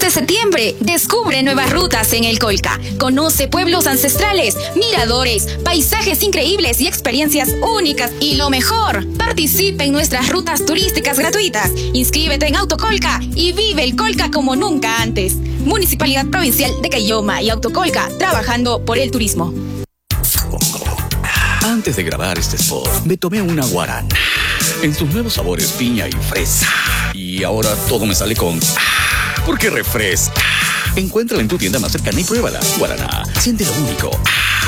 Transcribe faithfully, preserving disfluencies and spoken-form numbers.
de septiembre. Descubre nuevas rutas en el Colca. Conoce pueblos ancestrales, miradores, paisajes increíbles y experiencias únicas. Y lo mejor, participa en nuestras rutas turísticas gratuitas. Inscríbete en Autocolca y vive el Colca como nunca antes. Municipalidad Provincial de Caylloma y Autocolca, trabajando por el turismo. Antes de grabar este spot, me tomé una guarana en sus nuevos sabores piña y fresa. Y ahora todo me sale con porque refresca. Encuéntrala en tu tienda más cercana y pruébala. Guaraná, siente lo único.